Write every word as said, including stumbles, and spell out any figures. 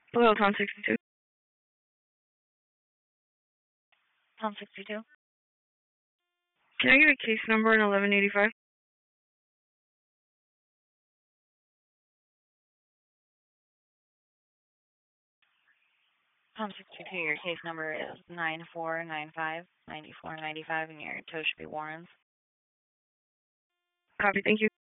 Hello, Tom sixty-two. Tom sixty-two. Can I get a case number in eleven eighty-five? Tom sixty-two, your case number is nine four nine five nine four nine five, and your tow should be Warrens. Copy, thank you.